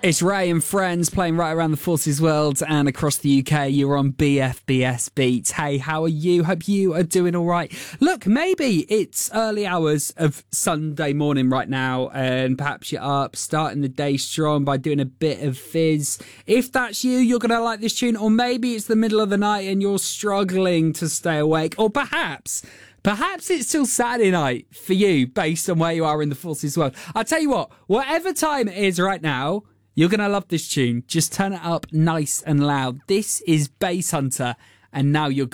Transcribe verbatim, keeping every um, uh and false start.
It's Ray and friends playing right around the Forces world and across the U K. You're on B F B S Beats. Hey, how are you? Hope you are doing all right. Look, maybe it's early hours of Sunday morning right now, and perhaps you're up, starting the day strong by doing a bit of fizz. If that's you, you're going to like this tune. Or maybe it's the middle of the night and you're struggling to stay awake. Or perhaps... Perhaps it's still Saturday night for you based on where you are in the Forces world. I'll tell you what, whatever time it is right now, you're going to love this tune. Just turn it up nice and loud. This is Bass Hunter, and now you're